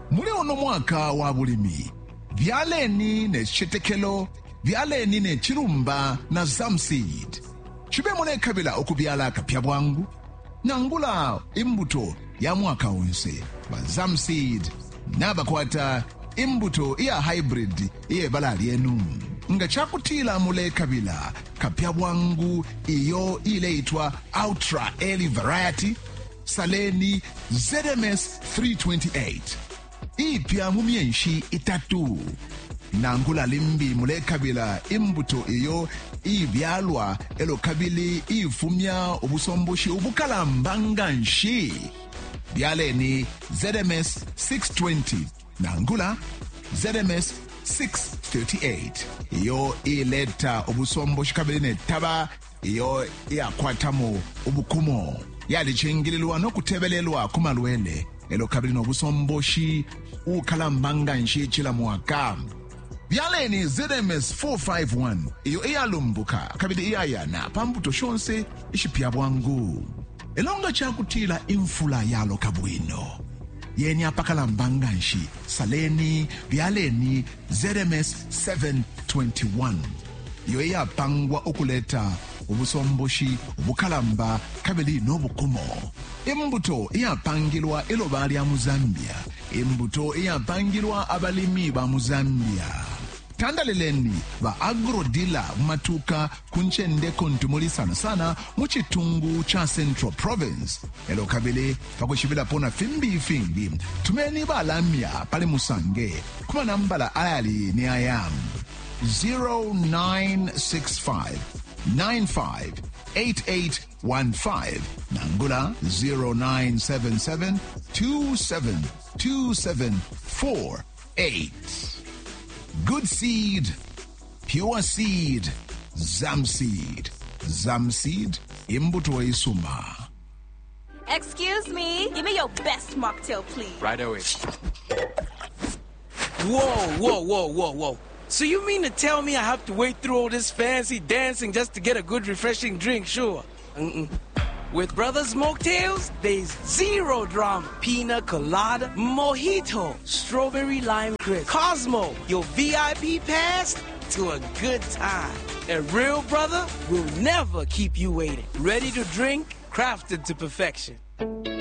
Muli ono mwaka wa bulimi. Byaleni ne chitekelo, byaleni ne chirumba na Zamseed. Chibe mune kabila okubyala kapya bwangu. Nangula imbuto ya mwaka wonse. Ba Zamseed nabakwata imbuto ya hybrid iye balali enu. Nga chakutila mule kabila kapya bwangu iyo ile itwa Ultra Early Variety. Saleni ZMS 328. Ipya mumyenshi itatu. Nangula limbi mule kabila imbuto iyo ibyalwa elo kabili ifumya obusomboshi obukalambanga nshi. Byaleni ZMS 620. Nangula ZMS 638. Iyo ileta obusomboshi kabili netaba iyo yakwatamu obukumo. Yalichingililwa nokutebelelwa kumalwele elo kabili nobusomboshi ukalambanga nshi chila mwaka. Byaleni ZMS 451 iyo iyalumbuka kabili iyayana pambuto shonse ishipya bwangu. Elonga chakutila infula yalo kabwino. Yeni apakalambanga nshi saleni byaleni ZMS 721. Iyo iyapangwa okuleta obusomboshi obukalamba kabili n'obukumo. Embuto iyapangilwa eloba lya Muzambia. Embuto iyapangilwa abalimi ba Muzambia. Tandaleleni ba agrodila matuka kunchende ntumuli sana muchitungu cha Central Province. Elo kabili pakushibila pona fimbi. Tumeni ba lamya pale musange. Kuma nambala ayali ni ayam. 0965 958815. Nangula 0977 272748. Good seed, pure seed, Zamseed. Zamseed, imbuto isuma. Excuse me, give me your best mocktail, please. Right away. Whoa. So you mean to tell me I have to wait through all this fancy dancing just to get a good refreshing drink? Sure. With Brothers Mocktails, there's zero drama. Pina colada, mojito, strawberry lime crisp, Cosmo, your VIP pass to a good time. A real brother will never keep you waiting. Ready to drink, crafted to perfection.